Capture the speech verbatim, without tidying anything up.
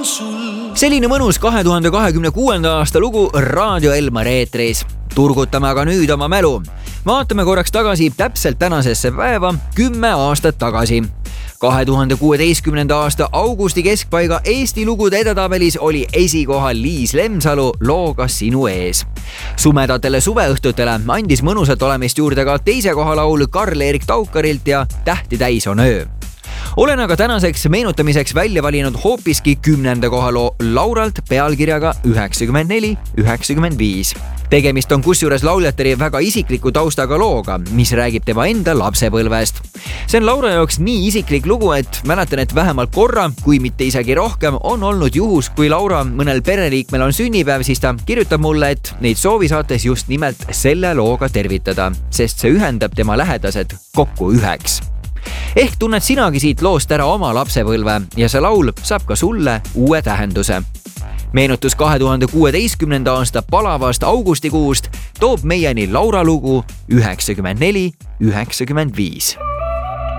on sul. Selline mõnus kahe tuhande kahekümne kuuenda aasta lugu Raadio Elmar eetris. Turgutame aga nüüd oma mälu. Vaatame korraks tagasi täpselt tänasesse päeva kümme aastat tagasi. kahe tuhande kuueteistkümnenda aasta augusti keskpaiga Eesti lugude edetabelis oli esikohal Liis Lemsalu looga Sinu ees. Sumedatele suveõhtutele andis mõnusat olemist juurde ka teise koha laul Karl-Erik Taukarilt ja Tähti täis on öö. Olen aga tänaseks meenutamiseks välja valinud hoopiski kümnenda koha loo Lauralt pealkirjaga üheksakümmend neli üheksakümmend viis. Tegemist on kusjuures lauljateri väga isikliku taustaga looga, mis räägib tema enda lapsepõlvest. See on Laura jaoks nii isiklik lugu, et mäletan, et vähemalt korra, kui mitte isegi rohkem, on olnud juhus, kui Laura mõnel pereliikmel on sünnipäev, siis ta kirjutab mulle, et neid soovi saates just nimelt selle looga tervitada, sest see ühendab tema lähedased kokku üheks. Ehk tunned sinagi siit loost ära oma lapsepõlve ja see laul saab ka sulle uue tähenduse. Meenutus kahe tuhande kuueteistkümnenda aasta palavast augustikuust toob meieni Laura lugu üheksakümmend neli üheksakümmend viis.